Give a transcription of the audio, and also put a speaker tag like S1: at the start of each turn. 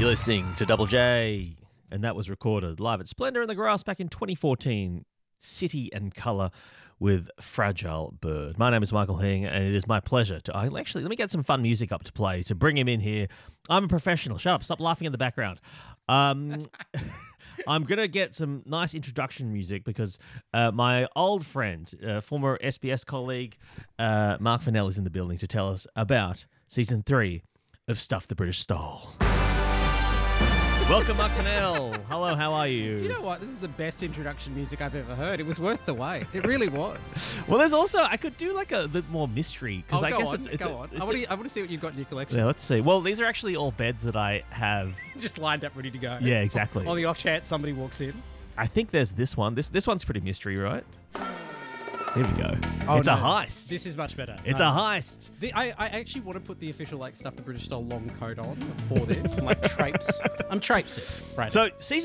S1: You're listening to Double J, and that was recorded live at Splendour in the Grass back in 2014. City and Colour with Fragile Bird. My name is Michael Hing, and it is my pleasure to... Actually, let me get some fun music up to play to bring him in here. I'm a professional. Shut up. Stop laughing in the background. I'm going to get some nice introduction music because my old friend, former SBS colleague, Mark Fennell, is in the building to tell us about Season 3 of Stuff the British Stole. Welcome, Mark Fennell. Hello, how are you?
S2: Do you know what? This is the best introduction music I've ever heard. It was worth the wait. It really was.
S1: Well, there's also, I could do like a bit more mystery.
S2: Go on. I want to see what you've got in your collection.
S1: Yeah, let's see. Well, these are actually all beds that I have.
S2: Just lined up, ready to go.
S1: Yeah, exactly.
S2: On the off chance somebody walks in.
S1: I think there's this one. This one's pretty mystery, right? Here we go.
S2: Oh,
S1: it's
S2: no.
S1: a heist.
S2: This is much better.
S1: It's a heist.
S2: I actually want to put the official Stuff the British Stole long coat on for this and traipse. I'm traipsing right
S1: So,
S2: now.
S1: season